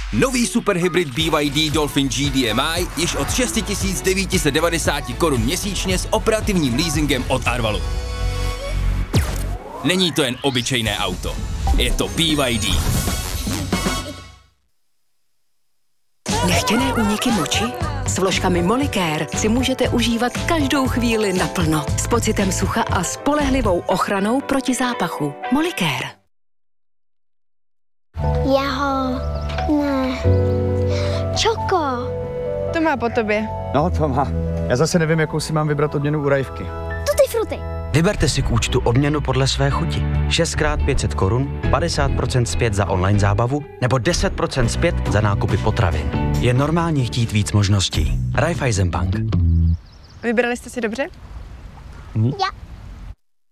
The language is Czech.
Nový superhybrid BYD Dolphin GDMI již od 6 990 korun měsíčně s operativním leasingem od Arvalu. Není to jen obyčejné auto, je to BYD. Nechtěné úniky moči? S vložkami Molicare si můžete užívat každou chvíli naplno. S pocitem sucha a spolehlivou ochranou proti zápachu. Molicare. Ne. Čoko. To má po tobě. No, to má. Já zase nevím, jakou si mám vybrat odměnu u Rajvky. Tutti fruty. Vyberte si k účtu odměnu podle své chuti. 6x 500 korun, 50% zpět za online zábavu nebo 10% zpět za nákupy potravin. Je normálně chtít víc možností. Raiffeisenbank. Vybrali jste si dobře? Ja.